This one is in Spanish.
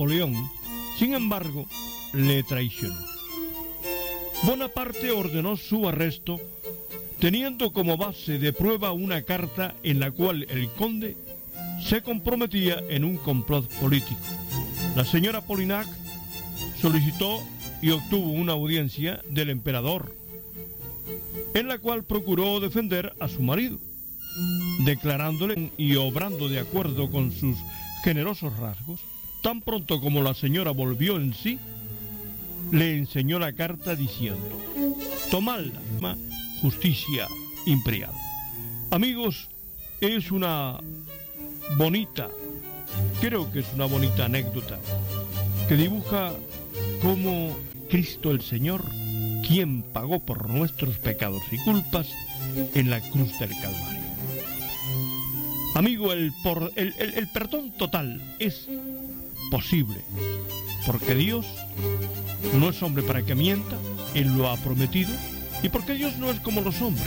Napoleón, sin embargo, le traicionó. Bonaparte ordenó su arresto, teniendo como base de prueba una carta en la cual el conde se comprometía en un complot político. La señora Polignac solicitó y obtuvo una audiencia del emperador, en la cual procuró defender a su marido, declarándole y obrando de acuerdo con sus generosos rasgos. Tan pronto como la señora volvió en sí, le enseñó la carta diciendo: tomadla, justicia imperial. Amigos, es una bonita, creo que es una bonita anécdota que dibuja cómo Cristo el Señor, quien pagó por nuestros pecados y culpas en la cruz del Calvario. Amigo, el perdón total es posible, porque Dios no es hombre para que mienta, Él lo ha prometido, y porque Dios no es como los hombres.